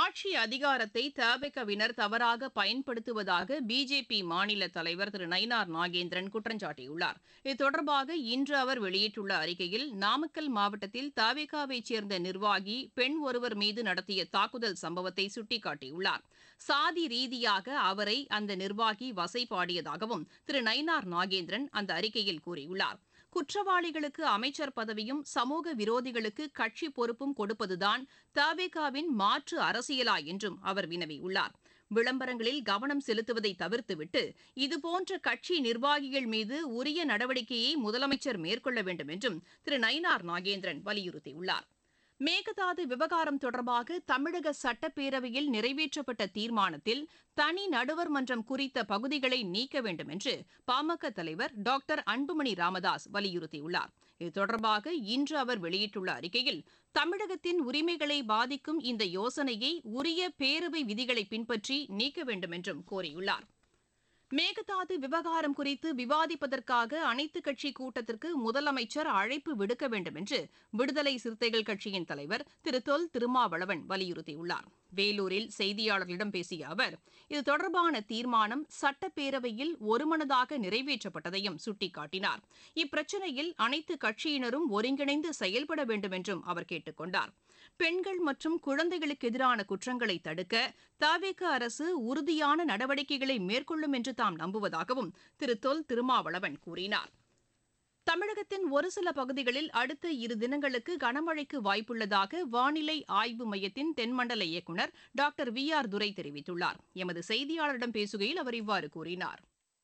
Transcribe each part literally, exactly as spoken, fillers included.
ஆட்சி அதிகாரத்தை தவேகாவினர் தவறாக பயன்படுத்துவதாக பிஜேபி மாநில தலைவர் திரு நயினார் நாகேந்திரன் குற்றம் சாட்டியுள்ளார். இது தொடர்பாக இன்று அவர் வெளியிட்டுள்ள அறிக்கையில், நாமக்கல் மாவட்டத்தில் தவேகாவை சேர்ந்த நிர்வாகி பெண் ஒருவர் மீது நடத்திய தாக்குதல் சம்பவத்தை சுட்டிக்காட்டியுள்ளார். சாதி ரீதியாக அவரை அந்த நிர்வாகி வசைபாடியதாகவும் திரு நயினார் நாகேந்திரன் அந்த அறிக்கையில் கூறியுள்ளார். குற்றவாளிகளுக்கு அமைச்சர் பதவியும் சமூக விரோதிகளுக்கு கட்சி பொறுப்பும் கொடுப்பதுதான் தவேகாவின் மாற்று அரசியலா என்றும் அவர் வினவியுள்ளார். விளம்பரங்களில் கவனம் செலுத்துவதை தவிர்த்துவிட்டு இதுபோன்ற கட்சி நிர்வாகிகள் மீது உரிய நடவடிக்கையை முதலமைச்சர் மேற்கொள்ள வேண்டும் என்றும் திரு நயினார் நாகேந்திரன் வலியுறுத்தியுள்ளார். மேகதாது விவகாரம் தொடர்பாக தமிழக சட்டப்பேரவையில் நிறைவேற்றப்பட்ட தீர்மானத்தில் தனி நடுவர் மன்றம் குறித்த பகுதிகளை நீக்க வேண்டும் என்று பாமக தலைவர் டாக்டர் அன்புமணி ராமதாஸ் வலியுறுத்தியுள்ளார். இது தொடர்பாக இன்று அவர் வெளியிட்டுள்ள அறிக்கையில், தமிழகத்தின் உரிமைகளை பாதிக்கும் இந்த யோசனையை உரிய பேரவை விதிகளை பின்பற்றி நீக்க வேண்டும் என்றும் கோரியுள்ளார். மேகதாது விவகாரம் குறித்து விவாதிப்பதற்காக அனைத்துக் கட்சி கூட்டத்திற்கு முதலமைச்சர் அழைப்பு விடுக்க வேண்டும் என்று விடுதலை சிறுத்தைகள் கட்சியின் தலைவர் திரு தொல் திருமாவளவன் வலியுறுத்தியுள்ளார். வேலூரில் செய்தியாளர்களிடம் பேசிய அவர், இது தொடர்பான தீர்மானம் சட்டப்பேரவையில் ஒருமனதாக நிறைவேற்றப்பட்டதையும் சுட்டிக்காட்டினார். இப்பிரச்சினையில் அனைத்து கட்சியினரும் ஒருங்கிணைந்து செயல்பட வேண்டும் என்றும் அவர் கேட்டுக் கொண்டார். பெண்கள் மற்றும் குழந்தைகளுக்கு எதிரான குற்றங்களை தடுக்க தவேக அரசு உறுதியான நடவடிக்கைகளை மேற்கொள்ளும் என்று தாம் நம்புவதாகவும் திரு தொல் திருமாவளவன் கூறினார். தமிழகத்தின் ஒரு சில பகுதிகளில் அடுத்த இரு தினங்களுக்கு கனமழைக்கு வாய்ப்புள்ளதாக வானிலை ஆய்வு மையத்தின் தென்மண்டல இயக்குநர் டாக்டர் வி ஆர் துரை தெரிவித்துள்ளார். எமது செய்தியாளரிடம் பேசுகையில் அவர் இவ்வாறு கூறினார்.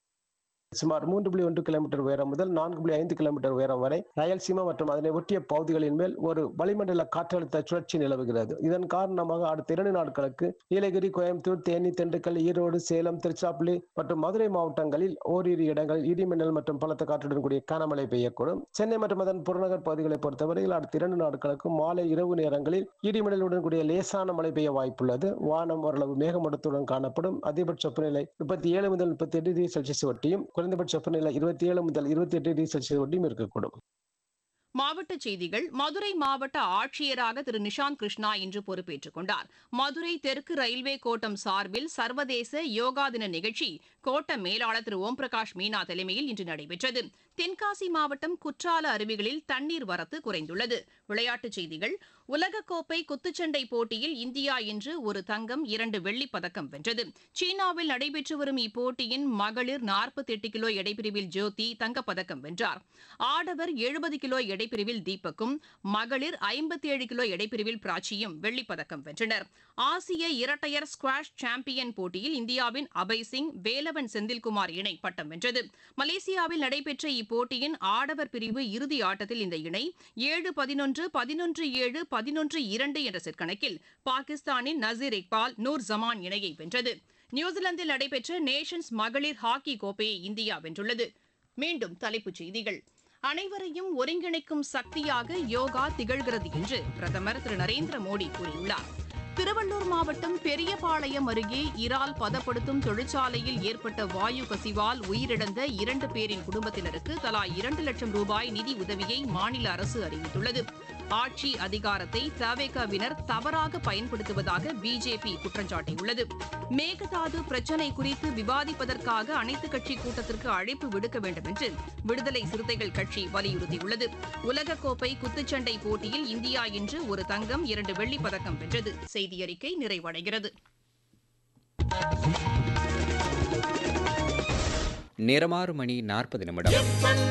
சுமார் மூன்று புள்ளி ஒன்று கிலோமீட்டர் உயரம் முதல் நான்கு புள்ளி ஐந்து கிலோமீட்டர் உயரம் வரை ராயல்சீமா மற்றும் அதனை ஒட்டிய பகுதிகளின் மேல் ஒரு வளிமண்டல காற்றழுத்த சுழற்சி நிலவுகிறது. இதன் காரணமாக அடுத்த இரண்டு நாட்களுக்கு நீலகிரி, கோயம்புத்தூர், தேனி, திண்டுக்கல், ஈரோடு, சேலம், திருச்சிராப்பள்ளி மற்றும் மதுரை மாவட்டங்களில் ஓரிரு இடங்களில் இடிமின்னல் மற்றும் பலத்த காற்றுடன் கூடிய கனமழை பெய்யக்கூடும். சென்னை மற்றும் அதன் புறநகர் பகுதிகளை பொறுத்தவரையில் அடுத்த இரண்டு நாட்களுக்கு மாலை இரவு நேரங்களில் இடிமின்னலுடன் கூடிய லேசான மழை பெய்ய வாய்ப்புள்ளது. வானம் ஓரளவு மேகமூட்டத்துடன் காணப்படும். அதிகபட்ச வெப்பநிலை முப்பத்தி ஏழு முதல் முப்பத்தி எட்டு டிகிரி செல்சியஸ் ஒட்டியும் குறைந்தபட்ச வெப்பநிலை இருபத்தி ஏழு முதல் இருபத்தி எட்டு டிகிரி செல்சியஸ் ஒட்டியும் இருக்கக்கூடும். மாவட்டச் செய்திகள். மதுரை மாவட்ட ஆட்சியராக திரு நிஷாந்த் கிருஷ்ணா இன்று பொறுப்பேற்றுக் கொண்டார். மதுரை தெற்கு ரயில்வே கோட்டம் சார்பில் சர்வதேச யோகா தின நிகழ்ச்சி கோட்ட மேலாளர் திரு ஓம் பிரகாஷ் மீனா தலைமையில் இன்று நடைபெற்றது. தென்காசி மாவட்டம் குற்றால அருவிகளில் தண்ணீர் வரத்து குறைந்துள்ளது. விளையாட்டுச் செய்திகள். உலகக்கோப்பை குத்துச்சண்டை போட்டியில் இந்தியா இன்று ஒரு தங்கம், இரண்டு வெள்ளிப் பதக்கம் வென்றது. சீனாவில் நடைபெற்று வரும் இப்போட்டியின் மகளிர் நாற்பத்தி எட்டு கிலோ எடைப்பிரிவில் ஜோதி தங்கப்பதக்கம் வென்றார். ஆடவர் எழுபது கிலோ எடைப்பிரிவில் தீபக்கும், மகளிர் ஐம்பத்தி ஏழு கிலோ எடைப்பிரிவில் பிராச்சியும் வெள்ளிப் பதக்கம் வென்றனர். ஆசிய இரட்டையர் ஸ்குவாஷ் சாம்பியன் போட்டியில் இந்தியாவின் அபய் சிங், வேலவன் செந்தில்குமார் இணை பட்டம் வென்றது. மலேசியாவில் நடைபெற்ற இப்போட்டியின் ஆடவர் பிரிவு இறுதி ஆட்டத்தில் இந்த இணை ஏழு பதினொன்று, பதினொன்று ஏழு, பதினொன்று இரண்டு என்ற செட் கணக்கில் பாகிஸ்தானின் நசீர் இக்பால், நூர் ஜமான் இணையை வென்றது. நியூசிலாந்தில் நடைபெற்ற நேஷன்ஸ் மகளிர் ஹாக்கி கோப்பையை இந்தியா வென்றுள்ளது. மீண்டும் தலைப்புச் செய்திகள். அனைவரையும் ஒருங்கிணைக்கும் சக்தியாக யோகா திகழ்கிறது என்று பிரதமர் திரு நரேந்திர மோடி கூறியுள்ளார். திருவள்ளூர் மாவட்டம் பெரியபாளையம் அருகே இறால் பதப்படுத்தும் தொழிற்சாலையில் ஏற்பட்ட வாயு கசிவால் உயிரிழந்த இரண்டு பேரின் குடும்பத்தினருக்கு தலா இரண்டு லட்சம் ரூபாய் நிதி உதவியை மாநில அரசு அறிவித்துள்ளது. ஆட்சி அதிகாரத்தை தவேகாவினர் தவறாக பயன்படுத்துவதாக பிஜேபி குற்றம் சாட்டியுள்ளது. மேகதாது பிரச்சினை குறித்து விவாதிப்பதற்காக அனைத்துக் கட்சி கூட்டத்திற்கு அழைப்பு விடுக்க வேண்டும் என்று விடுதலை சிறுத்தைகள் கட்சி வலியுறுத்தியுள்ளது. உலகக்கோப்பை குத்துச்சண்டை போட்டியில் இந்தியா இன்று ஒரு தங்கம், இரண்டு வெள்ளிப் பதக்கம் வென்றது. செய்தியறிக்கை நிறைவடைகிறது. நேரமாறு மணி நாற்பது நிமிடம்.